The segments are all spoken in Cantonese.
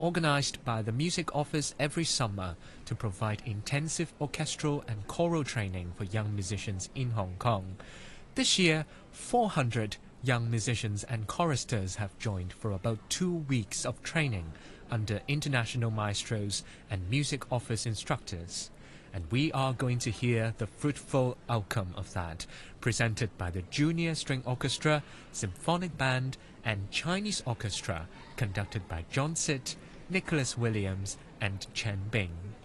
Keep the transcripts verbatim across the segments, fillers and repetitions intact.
organized by the Music Office every summer to provide intensive orchestral and choral training for young musicians in Hong Kong. This year, four hundred young musicians and choristers have joined for about two weeks of training under international maestros and Music Office instructors. And we are going to hear the fruitful outcome of that, presented by the Junior String Orchestra, Symphonic Band, and Chinese Orchestra, conducted by John Sitt, Nicholas Williams, and Chen Bing.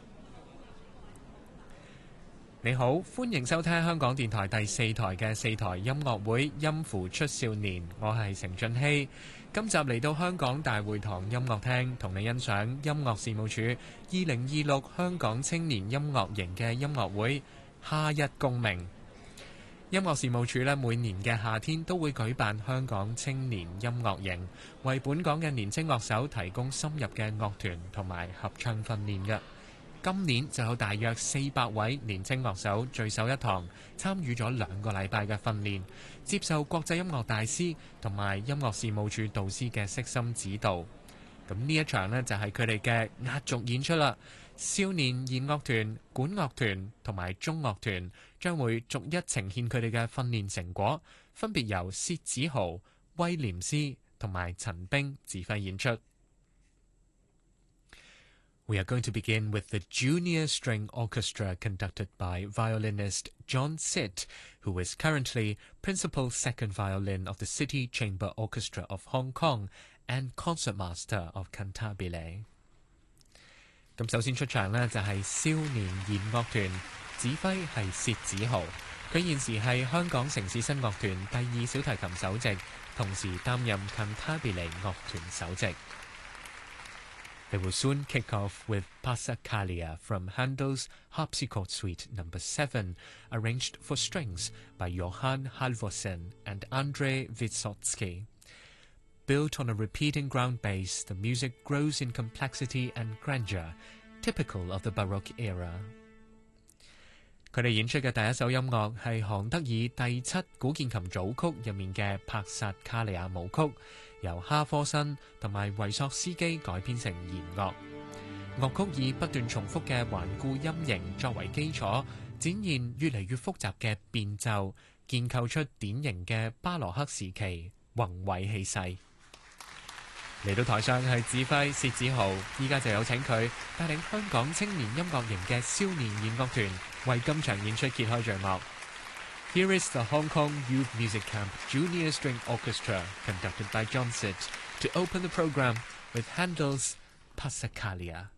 你好，歡迎收聽香港電台第四台嘅四台音樂會音符出少年，我係程俊熙。今集嚟到香港大會堂音樂廳，同你欣賞音樂事務處二零二六香港青年音樂營嘅音樂會夏日共鳴。音樂事務處咧每年嘅夏天都會舉辦香港青年音樂營，為本港嘅年青樂手提供深入嘅樂團同埋合唱訓練嘅。今年就有大約四百位年青樂手聚首一堂，參與咗兩個禮拜嘅訓練，接受國際音樂大師同埋音樂事務處導師嘅悉心指導。咁呢一場呢，就係佢哋嘅壓軸演出啦。少年弦樂團、管樂團同埋中樂團將會逐一呈現佢哋嘅訓練成果，分別由薛子豪、威廉斯同埋陳冰指揮演出。We are going to begin with the Junior String Orchestra conducted by violinist John Sitt, who is currently Principal Second Violin of the City Chamber Orchestra of Hong Kong and Concertmaster of Cantabile. 咁首先出場呢，就係少年弦樂團，指揮係薛子豪，佢現時係香港城市新樂團第二小提琴首席，同時擔任 Cantabile 樂團首席。They will soon kick off with Passacaglia from Handel's Harpsichord Suite number seven, arranged for strings by Johann Halvorsen and Andrei Vysotsky. Built on a repeating ground bass, the music grows in complexity and grandeur, typical of the Baroque era. 佢哋演出嘅第一首音樂係韓德爾第七古鍵琴組曲入面嘅帕薩卡利亞舞曲，由哈科辛同埋維索斯基改編成弦樂。樂曲以不斷重複嘅頑固音型作為基礎，展現越嚟越複雜嘅變奏，建構出典型嘅巴羅克時期宏偉氣勢。嚟到台上係指揮薛子豪，依家就有請佢帶領香港青年音樂營嘅少年弦樂團為今場演出揭開序幕。Here is the Hong Kong Youth Music Camp Junior String Orchestra, conducted by John Sitt, to open the program with Handel's Passacaglia.